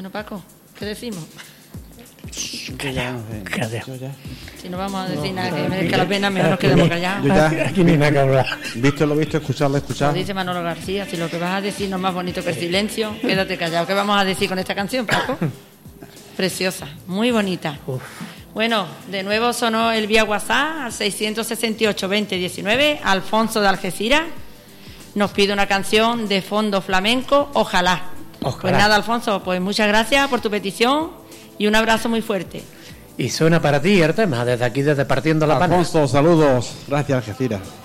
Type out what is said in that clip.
Bueno, Paco, ¿qué decimos? Callado. Si no vamos a decir nada que merezca la pena, mejor nos quedamos callados. Aquí ni nada que hablar. Visto lo visto, escucharlo. Como dice Manolo García, si lo que vas a decir no es más bonito que el silencio, quédate callado. ¿Qué vamos a decir con esta canción, Paco? Preciosa, muy bonita. Bueno, de nuevo sonó el vía WhatsApp al 668 20 19. Alfonso de Algeciras nos pide una canción de fondo flamenco, Ojalá. Pues nada, Alfonso, pues muchas gracias por tu petición y un abrazo muy fuerte. Y suena para ti el tema, desde aquí, desde Partiendo la Pana. Alfonso, saludos. Gracias, Algeciras.